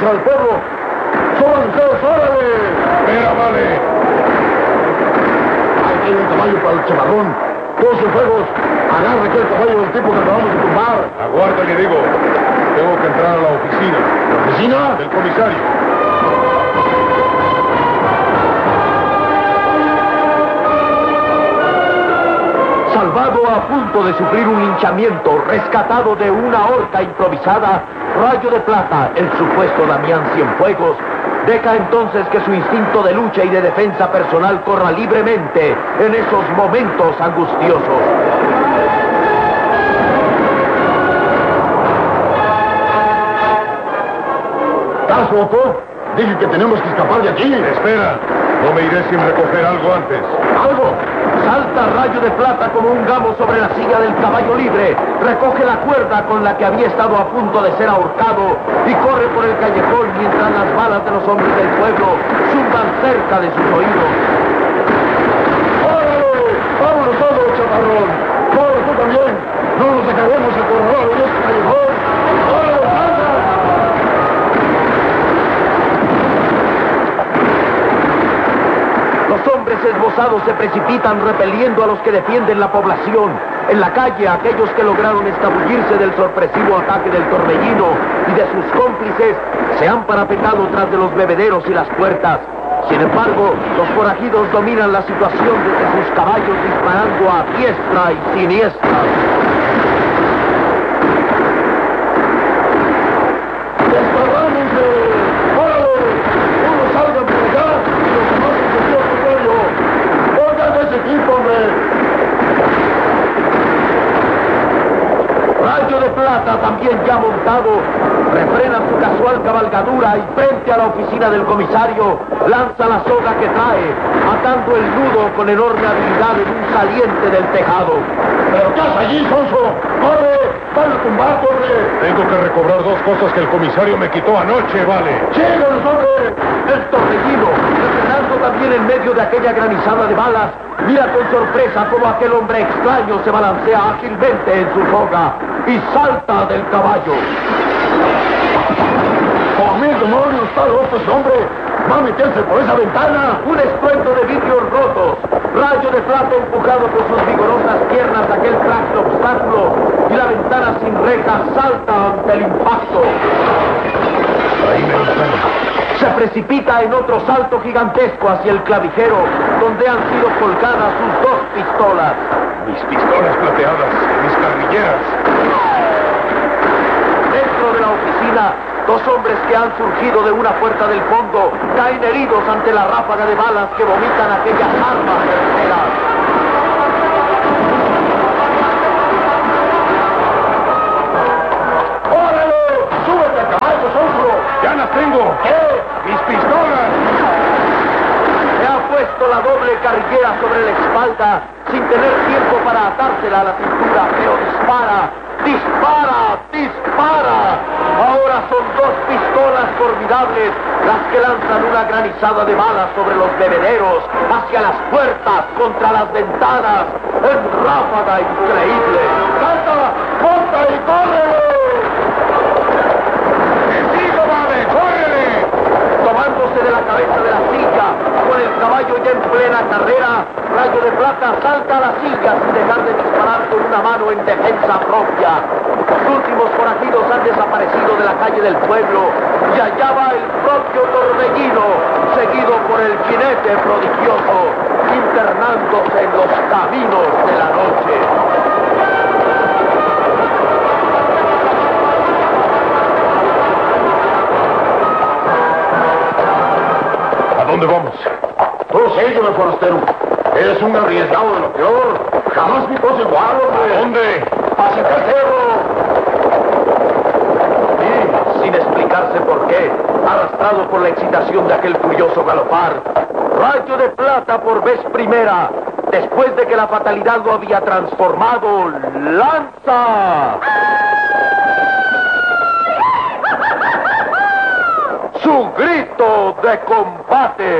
¡Súbanse al pueblo! ¡Súbanse, órale! ¡Espera, vale! Ahí hay un caballo para el chamarrón. Todos sus fuegos. Agarre aquel caballo del tipo que acabamos de tumbar. Aguarda, le digo. Tengo que entrar a la oficina. ¿La oficina? Del comisario. Salvado a punto de sufrir un linchamiento, rescatado de una horca improvisada, Rayo de Plata, el supuesto Damián Cienfuegos, deja entonces que su instinto de lucha y de defensa personal corra libremente en esos momentos angustiosos. ¿Estás loco? Dije que tenemos que escapar de aquí. Espera. No me iré sin recoger algo antes. ¡Algo! Salta Rayo de Plata como un gamo sobre la silla del caballo libre, recoge la cuerda con la que había estado a punto de ser ahorcado y corre por el callejón mientras las balas de los hombres del pueblo zumban cerca de sus oídos. ¡Órale! ¡Vámonos todos, chaparrón! ¡Corre tú también! ¡No nos dejaremos acorralar en este callejón! ¡Órale, salta! Los hombres esbozados se precipitan repeliendo a los que defienden la población. En la calle, aquellos que lograron escabullirse del sorpresivo ataque del torbellino y de sus cómplices se han parapetado tras de los bebederos y las puertas. Sin embargo, los forajidos dominan la situación desde sus caballos disparando a diestra y siniestra. ¡Desparrámense! ¡Órale! ¡Unos salgan por allá y los demás en sentido contrario! ¡Oigan ese equipo, hombre! Rayo de Plata, también ya montado, refrena su casual cabalgadura y frente a la oficina del comisario lanza la soga que trae, atando el nudo con enorme habilidad en un saliente del tejado. ¿Pero qué haces allí, sonso? ¡Corre! ¡Van a tumbar, corre! Tengo que recobrar dos cosas que el comisario me quitó anoche, vale. ¡Síganos, hombre! El torbellino, refrenando también en medio de aquella granizada de balas, mira con sorpresa cómo aquel hombre extraño se balancea ágilmente en su soga y salta del caballo. ¡Oh, mil demonios! ¡Está loco ese hombre! ¡Va a meterse por esa ventana! Un estruendo de vidrios rotos. Rayo de Plata empujado por sus vigorosas piernas aquel frágil obstáculo y la ventana sin rejas salta ante el impacto. Ahí me están. Se precipita en otro salto gigantesco hacia el clavijero, donde han sido colgadas sus dos pistolas. Mis pistolas plateadas, mis carrilleras. Dentro de la oficina, dos hombres que han surgido de una puerta del fondo caen heridos ante la ráfaga de balas que vomitan aquellas armas certeras. ¡Órale! ¡Súbete al caballo, sonso! ¡Ya las tengo! ¿Qué? ¡Mis pistolas! Se ha puesto la doble carrillera sobre la espalda sin tener tiempo para atársela a la cintura, pero dispara, dispara, dispara. Ahora son dos pistolas formidables las que lanzan una granizada de balas sobre los bebederos, hacia las puertas, contra las ventanas, en ráfaga increíble. ¡Salta! ¡Monta y córrele! ¡Te sigo, vale! ¡Córrele! Tomándose de la cabeza de la silla, con el caballo ya en plena carrera, Rayo de Plata salta a la silla sin dejar de disparar con una mano en defensa propia. Los últimos forajidos han desaparecido de la calle del pueblo y allá va el propio torbellino, seguido por el jinete prodigioso, internándose en los caminos de la noche. ¿A dónde vamos? Tú sígueme, forastero. Eres un arriesgado de lo peor. Jamás vi cosa igual, hombre. ¿A dónde? ¡Hacia acá, cerro! Y, sin explicarse por qué, arrastrado por la excitación de aquel furioso galopar, Rayo de Plata por vez primera, después de que la fatalidad lo había transformado, lanza su grito de combate.